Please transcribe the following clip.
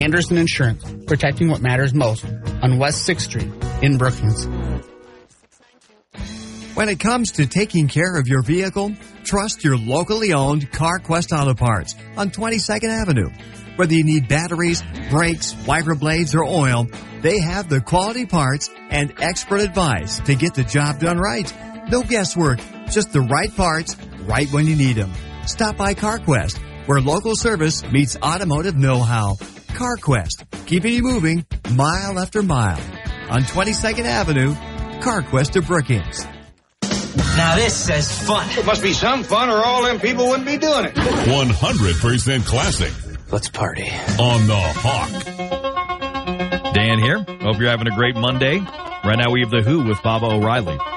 Anderson Insurance, protecting what matters most on West 6th Street in Brookings. When it comes to taking care of your vehicle, trust your locally owned CarQuest Auto Parts on 22nd Avenue. Whether you need batteries, brakes, wiper blades, or oil, they have the quality parts and expert advice to get the job done right. No guesswork, just the right parts, right when you need them. Stop by CarQuest, where local service meets automotive know-how. CarQuest, keeping you moving mile after mile. On 22nd Avenue, CarQuest of Brookings. Now this says fun. It must be some fun or all them people wouldn't be doing it. 100% classic. Let's party. On the Hawk. Dan here. Hope you're having a great Monday. Right now we have The Who with Baba O'Reilly.